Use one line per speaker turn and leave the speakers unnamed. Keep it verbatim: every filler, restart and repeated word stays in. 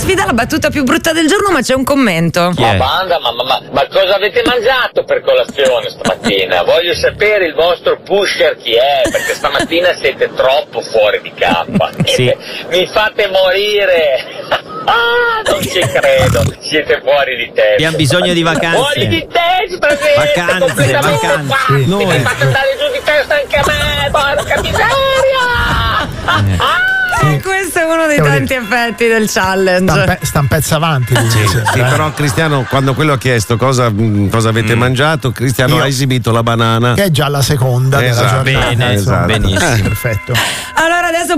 sfida la battuta più brutta del giorno, ma c'è un commento.
Ma banda, ma, ma, ma, ma cosa avete mangiato per colazione stamattina? Voglio sapere il vostro pusher chi è, perché stamattina siete troppo fuori di campa.
Sì.
Mi fate morire. Ah, non ci credo, siete fuori di testa.
Abbiamo bisogno di vacanze.
Fuori di testa, siete
Vacanze,
completamente
vacanze.
pazzi, mi
Noi.
fate andare giù di testa anche a me, porca miseria! Ah!
Eh, questo è uno dei
Devo
tanti effetti del challenge.
Stampe- stampezza avanti.
Sì, sì, però Cristiano, quando quello ha chiesto cosa, mh, cosa avete
Mm.
mangiato, Cristiano
Io-
ha esibito la banana.
Che è già la seconda
Esatto.
della giornata.
Bene,
insomma.
benissimo.
Perfetto.
Allora adesso